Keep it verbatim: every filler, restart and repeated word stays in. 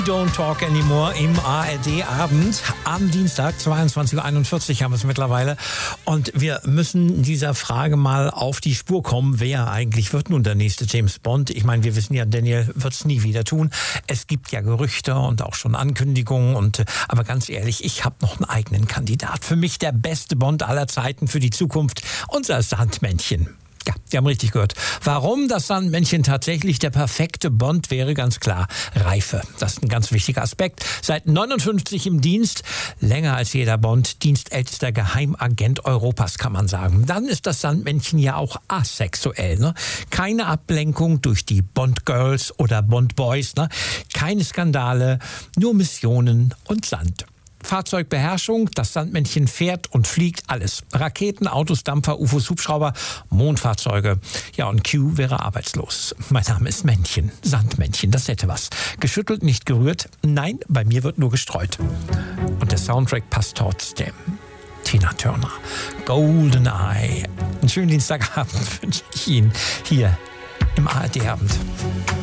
Don't Talk Anymore im A R D-Abend. Am Dienstag, zweiundzwanzig Uhr einundvierzig haben wir es mittlerweile. Und wir müssen dieser Frage mal auf die Spur kommen, wer eigentlich wird nun der nächste James Bond? Ich meine, wir wissen ja, Daniel wird es nie wieder tun. Es gibt ja Gerüchte und auch schon Ankündigungen. Und, aber ganz ehrlich, ich habe noch einen eigenen Kandidat. Für mich der beste Bond aller Zeiten für die Zukunft. Unser Sandmännchen. Ja, Sie haben richtig gehört. Warum das Sandmännchen tatsächlich der perfekte Bond wäre, ganz klar. Reife. Das ist ein ganz wichtiger Aspekt. Seit neunundfünfzig im Dienst, länger als jeder Bond, dienstältester Geheimagent Europas, kann man sagen. Dann ist das Sandmännchen ja auch asexuell. Ne? Keine Ablenkung durch die Bond-Girls oder Bond-Boys. Ne? Keine Skandale, nur Missionen und Sand. Fahrzeugbeherrschung, das Sandmännchen fährt und fliegt alles. Raketen, Autos, Dampfer, U F Os, Hubschrauber, Mondfahrzeuge. Ja, und Q wäre arbeitslos. Mein Name ist Männchen, Sandmännchen, das hätte was. Geschüttelt, nicht gerührt. Nein, bei mir wird nur gestreut. Und der Soundtrack passt trotzdem. Tina Turner, GoldenEye. Einen schönen Dienstagabend wünsche ich Ihnen hier im A R D-Abend.